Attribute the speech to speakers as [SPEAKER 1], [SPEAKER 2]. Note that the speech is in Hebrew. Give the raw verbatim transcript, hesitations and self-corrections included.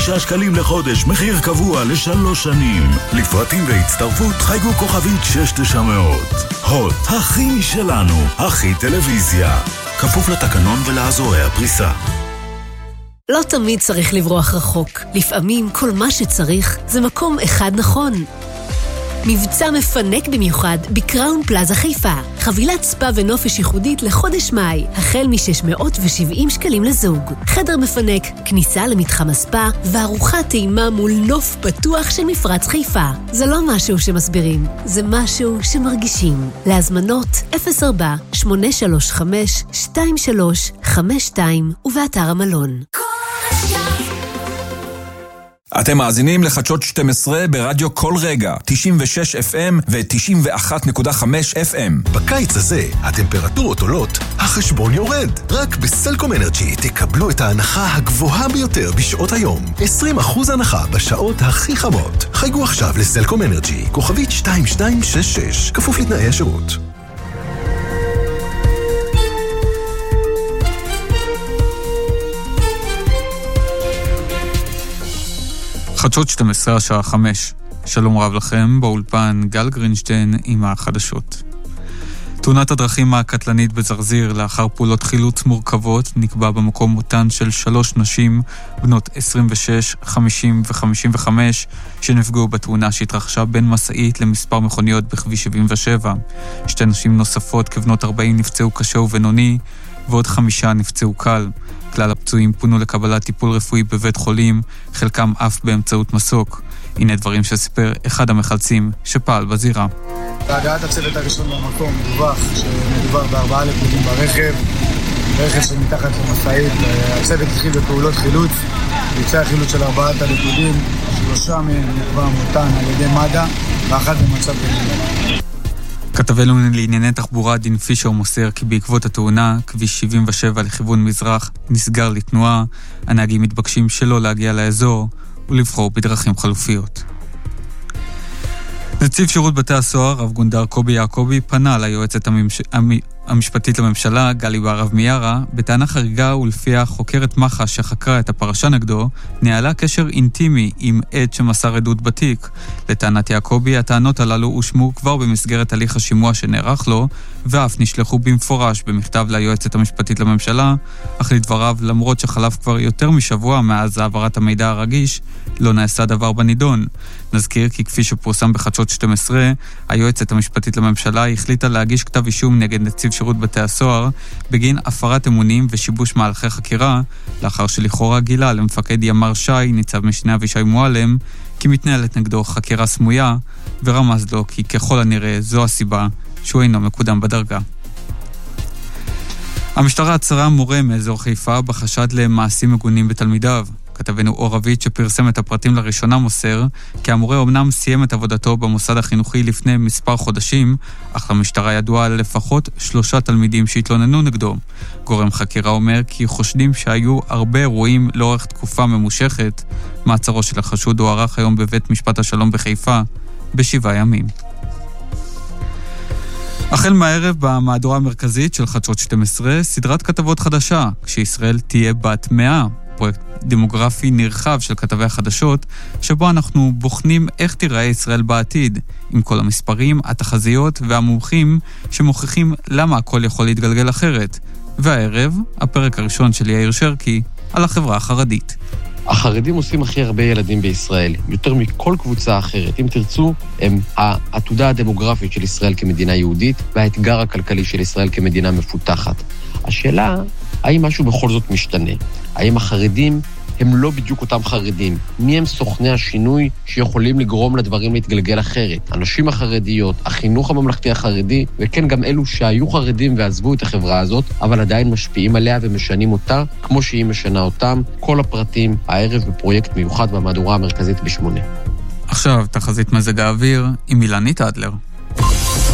[SPEAKER 1] שקלים לחודש, מחיר קבוע לשלוש שנים. לפרטים והצטרפות חייגו כוכבית שש תשע מאות. הוט, הכי משלנו, הכי טלוויזיה. כפוף לתקנון ולאזורי הפריסה.
[SPEAKER 2] לא תמיד צריך לברוח רחוק. לפעמים כל מה שצריך זה מקום אחד נכון. מבצע מפנק במיוחד בקראון פלאזה חיפה. חבילת ספה ונופש ייחודית לחודש מאי, החל מ-שש מאות ושבעים שקלים לזוג. חדר מפנק, כניסה למתחם הספה, וארוחת טעימה מול נוף פתוח של מפרץ חיפה. זה לא משהו שמסבירים, זה משהו שמרגישים. להזמנות אפס ארבע שמונה שלוש חמש שתיים שלוש חמש שתיים ובאתר המלון.
[SPEAKER 3] אתם מאזינים לחדשות שתים עשרה ברדיו כל רגע, תשעים ושש אף אם ו-תשעים ואחת נקודה חמש אף אם.
[SPEAKER 4] בקיץ הזה, הטמפרטורות עולות, החשבון יורד. רק בסלקום אנרג'י תקבלו את ההנחה הגבוהה ביותר בשעות היום. עשרים אחוז הנחה בשעות הכי חמות. חייגו עכשיו לסלקום אנרג'י, כוכבית שתיים שתיים שש שש, כפוף לתנאי השירות.
[SPEAKER 5] חדשות שתים עשרה השעה חמש. שלום רב לכם, באולפן גל גרינשטיין עם החדשות. תאונת הדרכים הקטלנית בזרזיר לאחר פעולות חילוץ מורכבות נקבע במקום מותן של שלוש נשים בנות עשרים ושש, חמישים ו-חמישים וחמש שנפגעו בתאונה שהתרחשה בין מסעית למספר מכוניות בכביש שבעים ושבע. שתי נשים נוספות כבנות ארבעים נפצעו קשה ובינוני ועוד חמישה נפצעו קל. כלל הפצועים פונו לקבלת טיפול רפואי בבית חולים, חלקם אף באמצעות מסוק. הנה דברים שסיפר אחד המחלצים שפעל בזירה.
[SPEAKER 6] בהגעת הצוות הראשון במקום דווח שמדובר בארבעה לפגועים ברכב, רכב שמתחת למשאית. הצוות התחיל בפעולות חילוץ, ביצע חילוץ של ארבעת הלכודים, שלושה מהם נקבע מותן על ידי מד"א ואחת במצב בינוני.
[SPEAKER 5] כתבנו לענייני תחבורה דין פישר מוסר כי בעקבות התאונה, כביש שבעים ושבע לכיוון מזרח נסגר לתנועה, הנהגים מתבקשים שלא להגיע לאזור ולבחור בדרכים חלופיות. נציב שירות בתי הסוהר, רב גונדר קובי יעקובי, פנה ליועצת הממש... המשפטית לממשלה, גלי בהרב מיארה, בטענה חריגה ולפיה חוקרת מח"ש שחקרה את הפרשה נגדו, ניהלה קשר אינטימי עם עד שמסר עדות בתיק. לטענת יעקובי, הטענות הללו הושמעו כבר במסגרת הליך השימוע שנערך לו, ואף נשלחו במפורש במכתב ליועצת המשפטית לממשלה, אך לדבריו, למרות שחלף כבר יותר משבוע מאז העברת המידע הרגיש, לא נעשה דבר בנידון. נזכיר כי כפי שפורסם בחדשות שתים עשרה, היועצת המשפטית לממשלה החליטה להגיש כתב אישום נגד נציב שירות בתי הסוהר בגין הפרת אמונים ושיבוש מהלכי חקירה, לאחר שלכאורה גילה למפקד ימ"ר ש"י, ניצב משנה אבישי מועלם, כי מתנהלת נגדו חקירה סמויה, ורמז לו כי ככל הנראה זו הסיבה שהוא אינו מקודם בדרגה. המשטרה עצרה מורה מאזור חיפה בחשד למעשים מגונים בתלמידיו. כתבנו אורבית שפרסם את הפרטים לראשונה מוסר כי המורה אמנם סיים את עבודתו במוסד החינוכי לפני מספר חודשים, אך למשטרה ידוע על לפחות שלושה תלמידים שהתלוננו נגדו. גורם חקירה אומר כי חושדים שהיו הרבה אירועים לאורך תקופה ממושכת. מעצרו של החשוד הוארך היום בבית משפט השלום בחיפה בשבעה ימים. החל מהערב במהדורה המרכזית של חדשות שתים עשרה סדרת כתבות חדשה, כשישראל תהיה בת מאה. פרויקט דמוגרפי נרחב של כתבי החדשות, שבו אנחנו בוחנים איך תיראה ישראל בעתיד, עם כל המספרים, התחזיות והמומחים שמוכיחים למה הכל יכול להתגלגל אחרת. והערב, הפרק הראשון של יאיר שרקי על החברה החרדית.
[SPEAKER 7] החרדים עושים הכי הרבה ילדים בישראל, יותר מכל קבוצה אחרת. אם תרצו, הם העתודה הדמוגרפית של ישראל כמדינה יהודית, והאתגר הכלכלי של ישראל כמדינה מפותחת. השאלה, האם משהו בכל זאת משתנה? האם החרדים הם לא בדיוק אותם חרדים? מי הם סוכני השינוי שיכולים לגרום לדברים להתגלגל אחרת? הנשים החרדיות, החינוך הממלכתי החרדי, וכן גם אלו שהיו חרדים ועזבו את החברה הזאת, אבל עדיין משפיעים עליה ומשנים אותה, כמו שהיא משנה אותם. כל הפרטים הערב בפרויקט מיוחד במהדורה המרכזית בשמונה.
[SPEAKER 5] עכשיו תחזית מזג האוויר עם אילנית אדלר.